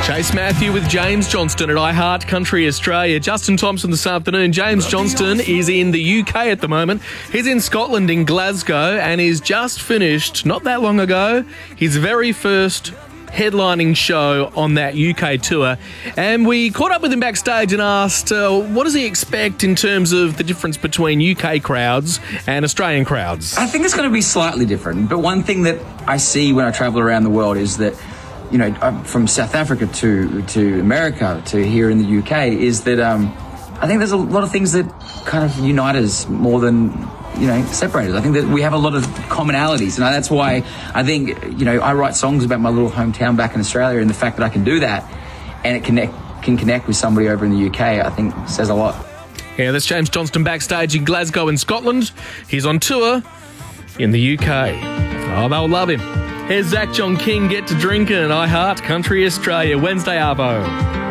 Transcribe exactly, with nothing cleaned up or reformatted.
Chase Matthew with James Johnston at iHeart Country Australia. Justin Thompson this afternoon. James Johnston is in the U K at the moment. He's in Scotland, in Glasgow, and he's just finished, not that long ago, his very first headlining show on that U K tour. And we caught up with him backstage and asked, uh, what does he expect in terms of the difference between U K crowds and Australian crowds? I think it's going to be slightly different. But one thing that I see when I travel around the world is that, you know, from South Africa to to America to here in the U K, is that um, I think there's a lot of things that kind of unite us more than, you know, separate us. I think that we have a lot of commonalities, and that's why I think, you know, I write songs about my little hometown back in Australia, and the fact that I can do that and it connect can connect with somebody over in the U K, I think says a lot. Yeah, that's James Johnston backstage in Glasgow in Scotland. He's on tour in the U K. Oh, they'll love him. Here's Zach John King, Get to Drinkin' at iHeart Country Australia, Wednesday Arvo.